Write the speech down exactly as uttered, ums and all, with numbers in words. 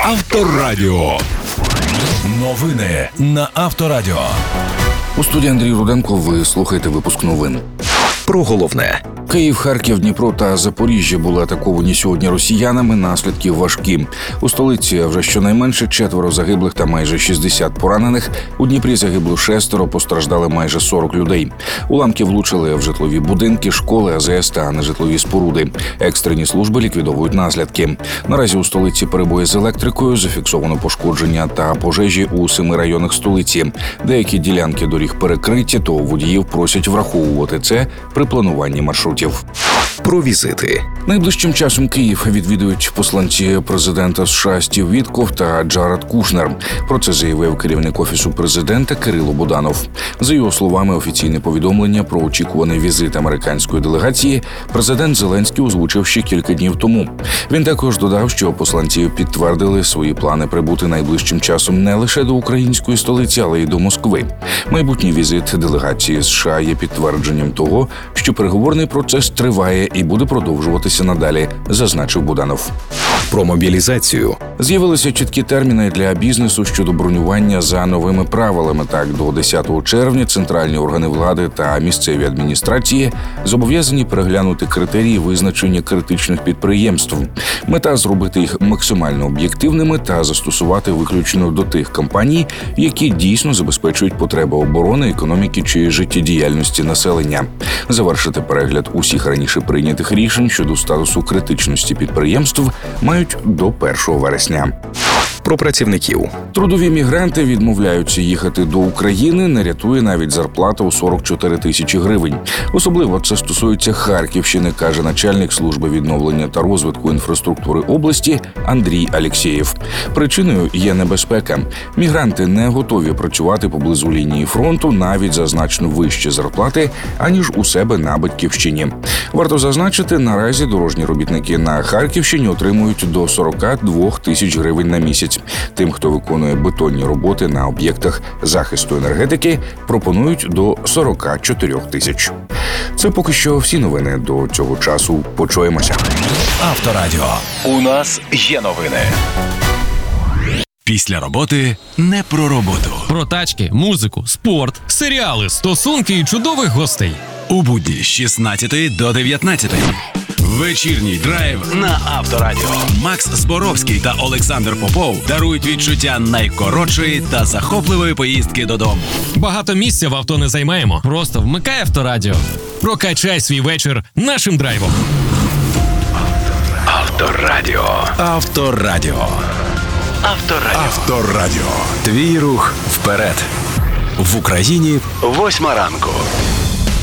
Авторадіо. Новини на Авторадіо. У студії Андрій Руденко. Ви слухаєте випуск новин. Про головне. Київ, Харків, Дніпро та Запоріжжя були атаковані сьогодні росіянами, наслідки важкі. У столиці вже щонайменше четверо загиблих та майже шістдесят поранених. У Дніпрі загибло шестеро, постраждали майже сорок людей. Уламки влучили в житлові будинки, школи, АЗС та нежитлові споруди. Екстрені служби ліквідовують наслідки. Наразі у столиці перебої з електрикою, зафіксовано пошкодження та пожежі у семи районах столиці. Деякі ділянки доріг перекриті, то водіїв просять враховувати це при плануванні маршрутів. Про візити. Найближчим часом Київ відвідують посланці президента США Стів Вітков та Джаред Кушнер. Про це заявив керівник Офісу президента Кирило Буданов. За його словами, офіційне повідомлення про очікуваний візит американської делегації президент Зеленський озвучив ще кілька днів тому. Він також додав, що посланці підтвердили свої плани прибути найближчим часом не лише до української столиці, але й до Москви. Майбутній візит делегації США є підтвердженням того, що переговорний процес триває і буде продовжуватися надалі, зазначив Буданов. Про мобілізацію. З'явилися чіткі терміни для бізнесу щодо бронювання за новими правилами. Так, до десятого червня центральні органи влади та місцеві адміністрації зобов'язані переглянути критерії визначення критичних підприємств. Мета – зробити їх максимально об'єктивними та застосувати виключно до тих компаній, які дійсно забезпечують потреби оборони, економіки чи життєдіяльності населення. Завершити перегляд усіх раніше прийнятих рішень щодо статусу критичності підприємств мають до першого вересня. Про працівників. Трудові мігранти відмовляються їхати до України, не рятує навіть зарплата у сорок чотири тисячі гривень. Особливо це стосується Харківщини, каже начальник служби відновлення та розвитку інфраструктури області Андрій Алєксєєв. Причиною є небезпека. Мігранти не готові працювати поблизу лінії фронту навіть за значно вищі зарплати, аніж у себе на батьківщині. Варто зазначити, наразі дорожні робітники на Харківщині отримують до сорок два тисяч гривень на місяць. Тим, хто виконує бетонні роботи на об'єктах захисту енергетики, пропонують до сорок чотири тисяч. Це поки що всі новини до цього часу. Почуємося. Авторадіо. У нас є новини. Після роботи не про роботу. Про тачки, музику, спорт, серіали, стосунки і чудових гостей. У будні з шістнадцятої до дев'ятнадцятої. Вечірній драйв на Авторадіо. Макс Зборовський та Олександр Попов дарують відчуття найкоротшої та захопливої поїздки додому. Багато місця в авто не займаємо. Просто вмикай Авторадіо. Прокачай свій вечір нашим драйвом. Авторадіо. Авторадіо. Авторадіо. Авторадіо. Твій рух вперед. В Україні восьма ранку.